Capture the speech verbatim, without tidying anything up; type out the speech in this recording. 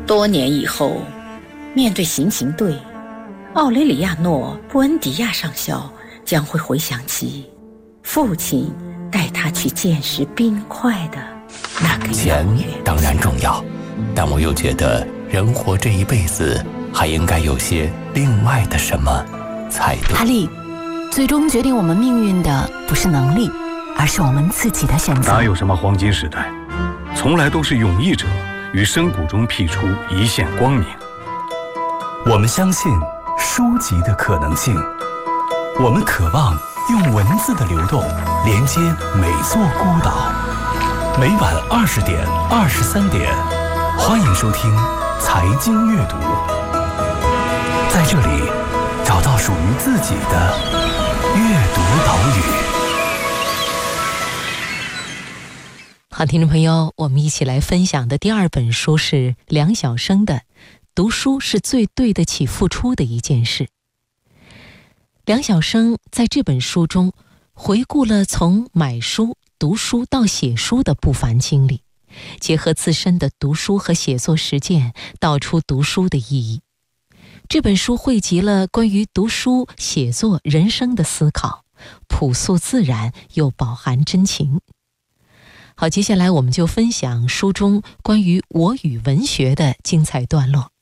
多年以后，面对行刑队，奥雷里亚诺·布恩迪亚上校将会回想起父亲带他去见识冰块的那个遥远。 钱当然重要，但我又觉得人活这一辈子还应该有些另外的什么才对。 哈利，最终决定我们命运的不是能力，而是我们自己的选择。 哪有什么黄金时代，从来都是勇毅者于深谷中辟出一线光明。 我们相信书籍的可能性，我们渴望用文字的流动连接每座孤岛。每晚二十点、二十三点，欢迎收听财经阅读，在这里找到属于自己的阅读岛屿。 好，听众朋友，我们一起来分享的第二本书是梁晓声的《读书是最对得起付出的一件事》。梁晓声在这本书中回顾了从买书、读书到写书的不凡经历，结合自身的读书和写作实践，道出读书的意义。这本书汇集了关于读书、写作、人生的思考，朴素自然又饱含真情。好，接下来我们就分享书中关于我与文学的精彩段落。